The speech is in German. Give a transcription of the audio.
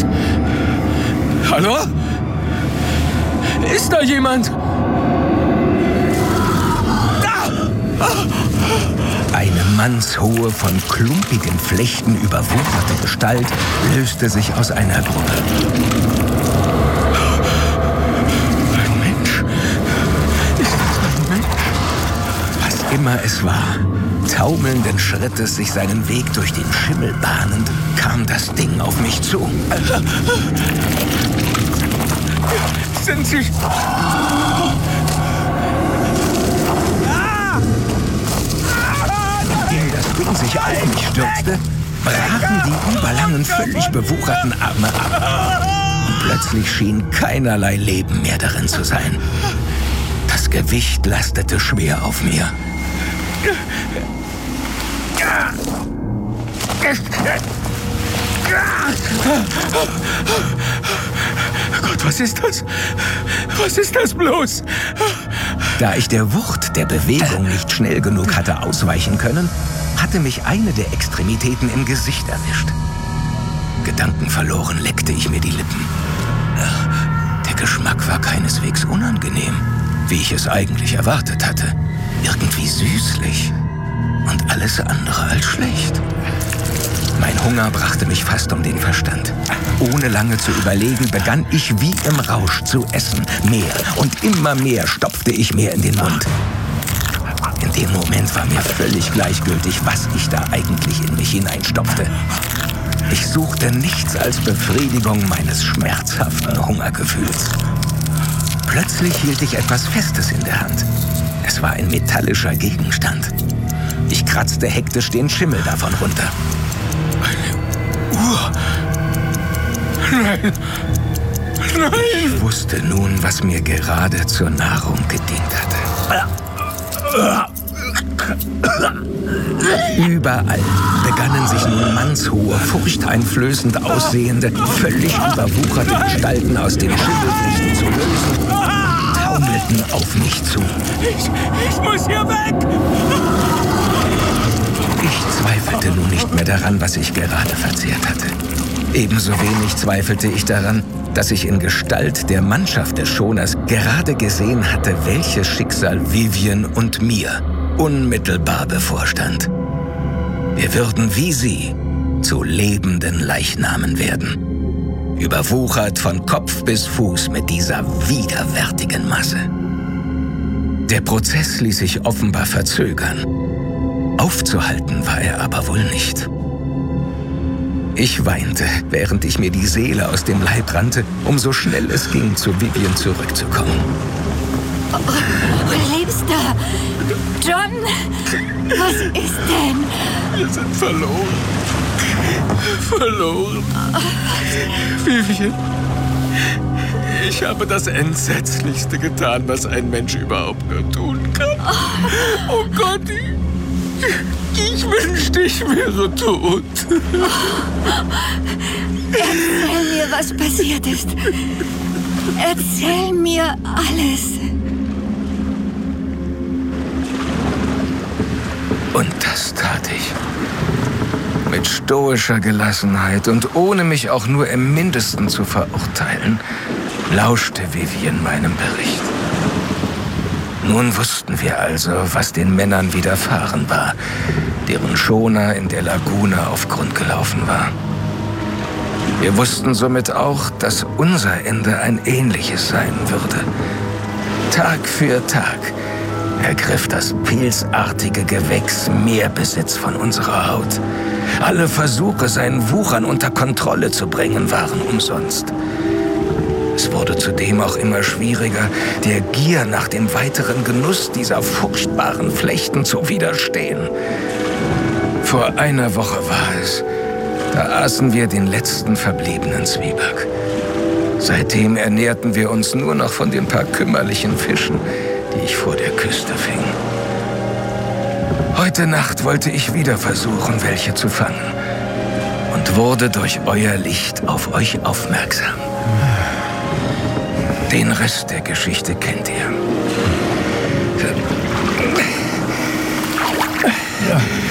das? Hallo? Ist da jemand? Eine mannshohe, von klumpigen Flechten überwucherte Gestalt löste sich aus einer Gruppe. Ein Mensch? Ist das ein Mensch? Was immer es war, taumelnden Schrittes sich seinen Weg durch den Schimmel bahnend, kam das Ding auf mich zu. Sind Sie... Indem das Ding sich auf mich stürzte, brachen die überlangen, völlig bewucherten Arme ab. Und plötzlich schien keinerlei Leben mehr darin zu sein. Das Gewicht lastete schwer auf mir. Gott, was ist das? Was ist das bloß? Da ich der Wucht der Bewegung nicht schnell genug hatte ausweichen können, hatte mich eine der Extremitäten im Gesicht erwischt. Gedankenverloren leckte ich mir die Lippen. Der Geschmack war keineswegs unangenehm, wie ich es eigentlich erwartet hatte. Irgendwie süßlich und alles andere als schlecht. Mein Hunger brachte mich fast um den Verstand. Ohne lange zu überlegen, begann ich wie im Rausch zu essen. Mehr und immer mehr stopfte ich mir in den Mund. In dem Moment war mir völlig gleichgültig, was ich da eigentlich in mich hineinstopfte. Ich suchte nichts als Befriedigung meines schmerzhaften Hungergefühls. Plötzlich hielt ich etwas Festes in der Hand. Es war ein metallischer Gegenstand. Ich kratzte hektisch den Schimmel davon runter. Eine Uhr? Nein! Nein! Ich wusste nun, was mir gerade zur Nahrung gedient hatte. Überall begannen sich nun mannshohe, furchteinflößend aussehende, völlig überwucherte Gestalten aus den Schimmelflechten zu lösen, taumelten auf mich zu. Ich muss hier weg! Ich zweifelte nun nicht mehr daran, was ich gerade verzehrt hatte. Ebenso wenig zweifelte ich daran, dass ich in Gestalt der Mannschaft des Schoners gerade gesehen hatte, welches Schicksal Vivien und mir unmittelbar bevorstand. Wir würden wie sie zu lebenden Leichnamen werden, überwuchert von Kopf bis Fuß mit dieser widerwärtigen Masse. Der Prozess ließ sich offenbar verzögern. Aufzuhalten war er aber wohl nicht. Ich weinte, während ich mir die Seele aus dem Leib rannte, um so schnell es ging, zu Vivien zurückzukommen. Oh, Liebster! John! Was ist denn? Wir sind verloren. Verloren. Vivien, ich habe das Entsetzlichste getan, was ein Mensch überhaupt nur tun kann. Oh Gott, ich wünschte, ich wäre tot. Erzähl mir, was passiert ist. Erzähl mir alles. Und das tat ich. Mit stoischer Gelassenheit und ohne mich auch nur im Mindesten zu verurteilen, lauschte Vivien meinem Bericht. Nun wussten wir also, was den Männern widerfahren war, deren Schoner in der Lagune auf Grund gelaufen war. Wir wussten somit auch, dass unser Ende ein ähnliches sein würde. Tag für Tag ergriff das pilzartige Gewächs mehr Besitz von unserer Haut. Alle Versuche, sein Wuchern unter Kontrolle zu bringen, waren umsonst. Es wurde zudem auch immer schwieriger, der Gier nach dem weiteren Genuss dieser furchtbaren Flechten zu widerstehen. Vor einer Woche war es. Da aßen wir den letzten verbliebenen Zwieback. Seitdem ernährten wir uns nur noch von den paar kümmerlichen Fischen, die ich vor der Küste fing. Heute Nacht wollte ich wieder versuchen, welche zu fangen. Und wurde durch euer Licht auf euch aufmerksam. Den Rest der Geschichte kennt ihr. Ja.